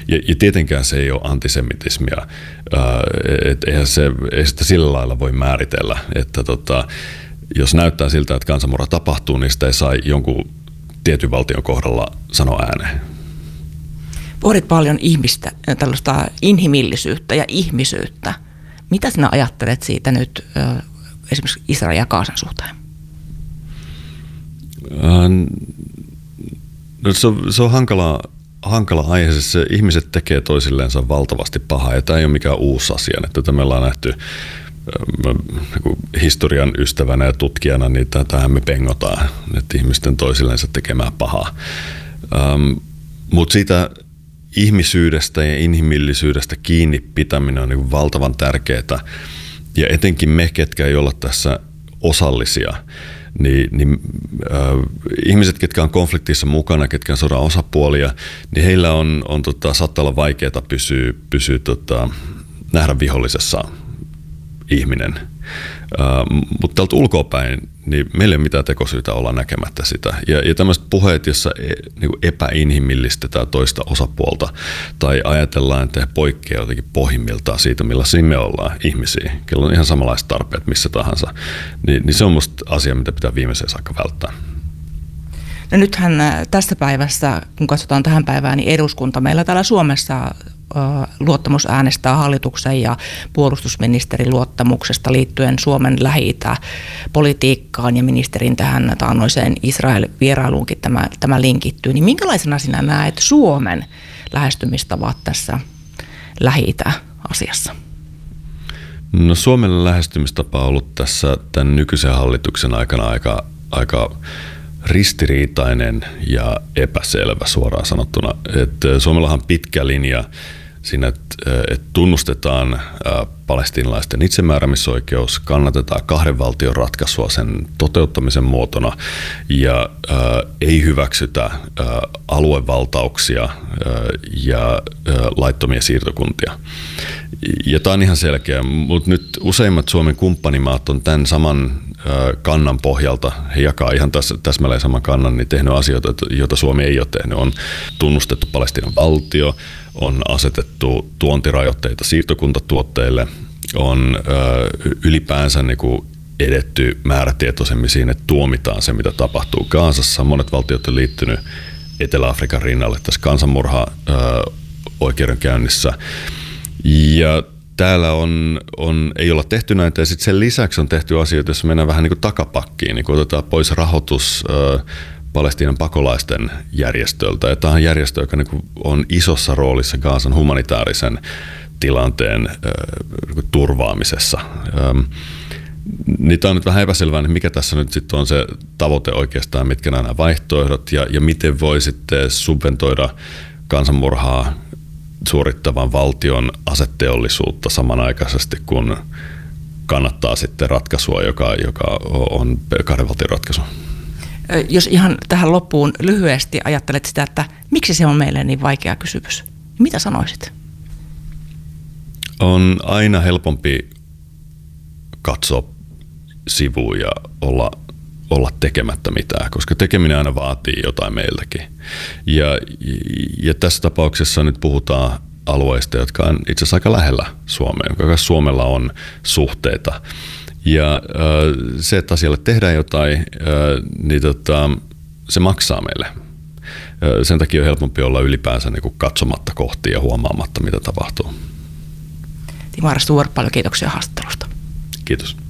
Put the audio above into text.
Ja tietenkään se ei ole antisemitismia, ei sitä sillä lailla voi määritellä, että jos näyttää siltä, että kansanmurha tapahtuu, niin sitä ei saa jonkun tietyn valtion kohdalla sanoa ääneen. Pohdit paljon ihmistä, tällaista inhimillisyyttä ja ihmisyyttä. Mitä sinä ajattelet siitä nyt esimerkiksi Israelin ja Gazan suhteen? No se on hankala aihe. Se ihmiset tekee toisilleensa valtavasti pahaa, ja tämä ei ole mikään uusi asia. Että me ollaan nähty historian ystävänä ja tutkijana, niin tähän me pengotaan, että ihmisten toisilleensa tekemään pahaa. Mutta siitä ihmisyydestä ja inhimillisyydestä kiinni pitäminen on niin valtavan tärkeää. Ja etenkin me, ketkä ei olla tässä osallisia, niin ihmiset, ketkä on konfliktissa mukana, ketkä on sodan osapuolia, niin heillä saattaa olla vaikeaa pysyä nähdä vihollisessa ihminen. Mutta täältä ulkoapäin, niin meillä ei ole mitään tekosyytä olla näkemättä sitä. Ja tämmöiset puheet, jossa niin epäinhimillistetään toista osapuolta tai ajatellaan, että he poikkeaa jotenkin pohjimmiltaan siitä, millaisia me ollaan ihmisiä, kello on ihan samanlaiset tarpeet missä tahansa, niin se on musta asia, mitä pitää viimeiseen saakka välttää. No nythän tässä päivässä, kun katsotaan tähän päivään, niin eduskunta meillä täällä Suomessa luottamus äänestää hallituksen ja puolustusministerin luottamuksesta liittyen Suomen Lähi-Itä-politiikkaan ja ministerin tähän taannoiseen Israel-vierailuunkin tämä linkittyy. Niin minkälaisena sinä näet Suomen lähestymistavat tässä Lähi-Itä-asiassa? No Suomen lähestymistapa on ollut tässä tämän nykyisen hallituksen aikana aika ristiriitainen ja epäselvä suoraan sanottuna. Että Suomellahan on pitkä linja siinä, että tunnustetaan palestiinalaisten itsemääräämisoikeus, kannatetaan kahden valtion ratkaisua sen toteuttamisen muotona ja ei hyväksytä aluevaltauksia ja laittomia siirtokuntia. Ja tämä on ihan selkeä, mutta nyt useimmat Suomen kumppanimaat on tämän saman kannan pohjalta, he jakaa ihan täsmälleen saman kannan, niin tehnyt asioita, joita Suomi ei ole tehnyt. On tunnustettu Palestiinan valtio, on asetettu tuontirajoitteita siirtokuntatuotteille, on ylipäänsä niin kuin edetty määrätietoisemmin siinä, että tuomitaan se, mitä tapahtuu Gazassa. Monet valtiot on liittynyt Etelä-Afrikan rinnalle tässä kansanmurha-oikeudenkäynnissä. Ja täällä ei olla tehty näitä, ja sitten sen lisäksi on tehty asioita, joissa mennään vähän niin kuin takapakkiin, niin kuin otetaan pois rahoitus Palestiinan pakolaisten järjestöltä. Ja tämä on järjestö, joka niin kuin on isossa roolissa Gazan humanitaarisen tilanteen turvaamisessa. Niin tämä on nyt vähän epäselvää, että mikä tässä nyt sitten on se tavoite oikeastaan, mitkä nämä vaihtoehdot, ja miten voi sitten subventoida kansanmurhaa suorittavan valtion aseteollisuutta samanaikaisesti, kun kannattaa sitten ratkaisua, joka on kahden valtion ratkaisu. Jos ihan tähän loppuun lyhyesti ajattelet sitä, että miksi se on meille niin vaikea kysymys, mitä sanoisit? On aina helpompi katsoa sivuun ja olla tekemättä mitään, koska tekeminen aina vaatii jotain meiltäkin. Ja tässä tapauksessa nyt puhutaan alueista, jotka on itse asiassa aika lähellä Suomea, joka Suomella on suhteita. Ja se, että asialle tehdään jotain, niin se maksaa meille. Sen takia on helpompi olla ylipäänsä niin kuin katsomatta kohti ja huomaamatta, mitä tapahtuu. Timo Stuart, paljon kiitoksia haastattelusta. Kiitos.